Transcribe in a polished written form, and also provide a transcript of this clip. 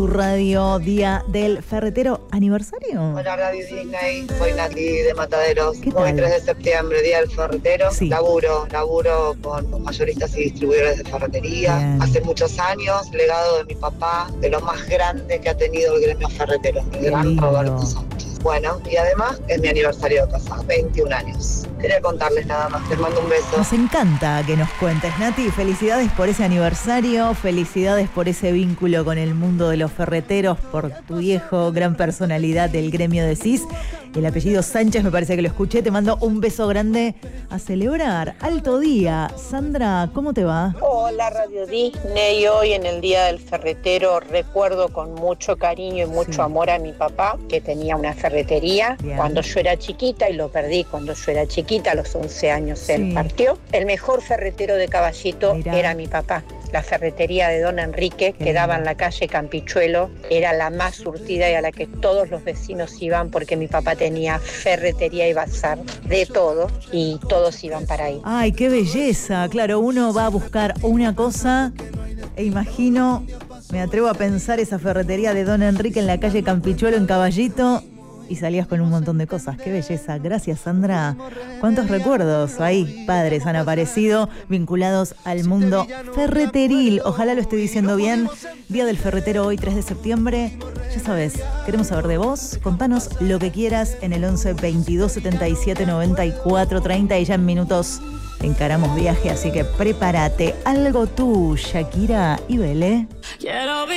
Radio, Día del Ferretero. ¿Aniversario? Hola Radio Disney, soy Nati de Mataderos. ¿Qué Hoy tal? 3 de septiembre, Día del Ferretero. Sí. Laburo con mayoristas y distribuidores de ferretería. Bien. Hace muchos años, legado de mi papá, de lo más grande que ha tenido el gremio ferretero, el Qué gran lindo. Roberto Sánchez. Bueno, y además es mi aniversario de casada, 21 años. Quería contarles nada más, les mando un beso. Nos encanta que nos cuentes, Nati. Felicidades por ese aniversario, felicidades por ese vínculo con el mundo de los ferreteros, por tu viejo, gran personalidad del gremio de CIS. El apellido Sánchez, me parece que lo escuché. Te mando un beso grande a celebrar. Alto día. Sandra, ¿cómo te va? Hola Radio Disney, hoy en el Día del Ferretero recuerdo con mucho cariño y mucho amor a mi papá, que tenía una ferretería. Bien. Cuando yo era chiquita, y lo perdí cuando yo era chiquita, a los 11 años él partió. El mejor ferretero de Caballito era mi papá. La ferretería de Don Enrique, que daba en la calle Campichuelo, era la más surtida y a la que todos los vecinos iban porque mi papá tenía ferretería y bazar de todo y todos iban para ahí. Ay, qué belleza. Claro, uno va a buscar una cosa e imagino, me atrevo a pensar esa ferretería de Don Enrique en la calle Campichuelo en Caballito y salías con un montón de cosas. Qué belleza. Gracias, Sandra. ¿Cuántos recuerdos ahí, padres, han aparecido vinculados al mundo ferreteril? Ojalá lo esté diciendo bien. Día del Ferretero hoy, 3 de septiembre. Ya sabes, queremos saber de vos. Contanos lo que quieras en el 11 22 77 94 30 y ya en minutos encaramos viaje, así que prepárate. Algo tú, Shakira y Belé.